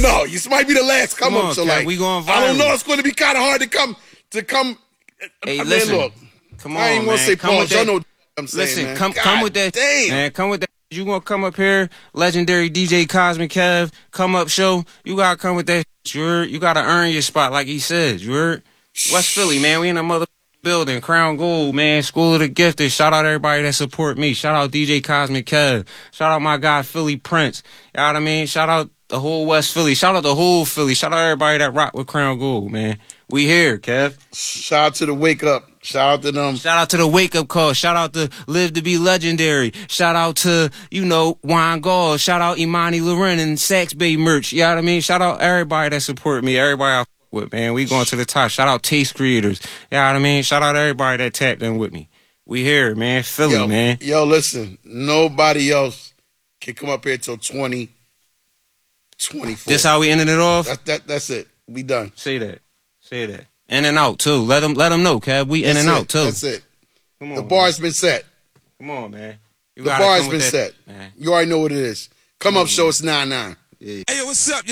know. This might be the last come up. So Kev, like, we going viral. I don't know. It's going to be kind of hard to come. Hey, listen. Look, come on, I ain't gonna say pause. Y'all know what I'm saying, listen, man. come with that. Damn. Man, come with that. You gonna come up here, legendary DJ Cosmic Kev, come up show. You gotta come with that. You heard? You gotta earn your spot, like he said. You heard? West Philly, man. We in a mother building. Crown Gold, man. School of the Gifted. Shout out everybody that support me. Shout out DJ Cosmic Kev. Shout out my guy Philly Prince. You know what I mean? Shout out the whole West Philly. Shout out the whole Philly. Shout out everybody that rock with Crown Gold, man. We here, Kev. Shout out to the Wake Up. Shout out to them. Shout out to the Wake Up Call. Shout out to Live to Be Legendary. Shout out to, Juan Gall. Shout out Imani Loren and Sax Bay merch. You know what I mean? Shout out everybody that support me. Everybody I fuck with, man. We going to the top. Shout out Taste Creators. You know what I mean? Shout out everybody that tapped in with me. We here, man. Philly, man. Yo, listen. Nobody else can come up here till 2024. This how we ended it off? That's it. We done. Say that. In and out, too. Let them know, Kev. We in and out, too. That's it. Come on, the bar's been set. Come on, man. The bar's been set. Man. You already know what it is. Come up, show us 9-9. Yeah. Hey, yo, what's up?